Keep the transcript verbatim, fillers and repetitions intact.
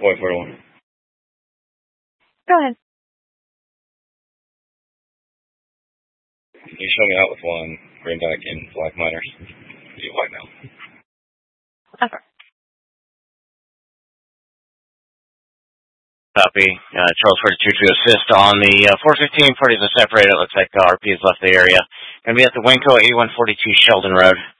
point four one. Go ahead. Can you show me out with one greenback and black miners? You white now. Okay. Copy. Uh, Charles forty-two to assist on the uh, four fifteen. Parties are separated. It looks like uh, R P has left the area. Going to be at the Winco eighty-one forty-two Sheldon Road.